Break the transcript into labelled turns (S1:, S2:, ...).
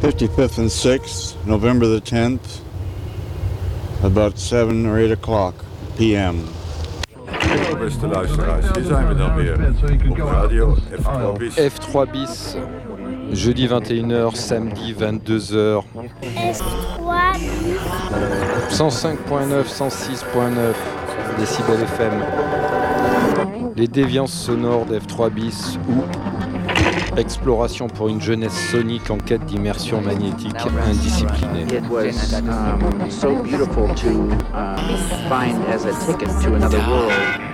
S1: 55th and 6th, November the 10th, about 7 or 8 o'clock p.m.
S2: Beste luisteraars, hier zijn we dan weer op radio F3 bis.
S3: F3 bis, jeudi 21h, samedi 22h.
S4: F3 bis.
S3: 105.9, 106.9 décibels FM. Les déviances sonores d'F3 bis ou exploration pour une jeunesse sonique en quête d'immersion magnétique indisciplinée.
S5: It was so beautiful to find as a ticket to another world.